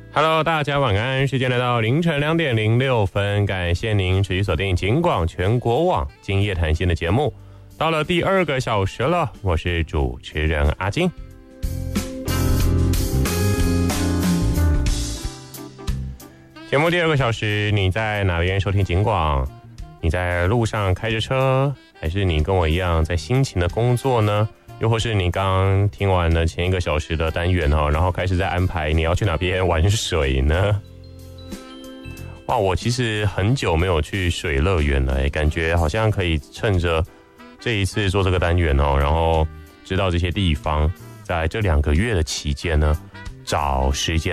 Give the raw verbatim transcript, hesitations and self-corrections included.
Hello， 大家晚安。时间来到凌晨两点零六分，感谢您持续锁定警广全国网今夜谈心的节目。到了第二个小时了，我是主持人阿金。节目第二个小时，你在哪边收听警广？你在路上开着车，还是你跟我一样在辛勤的工作呢？又或是你刚听完了前一个小时的单元哦，然后开始在安排你要去哪边玩水呢？哇，我其实很久没有去水乐园了，感觉好像可以趁着这一次做这个单元哦，然后知道这些地方，在这两个月的期间呢，找时间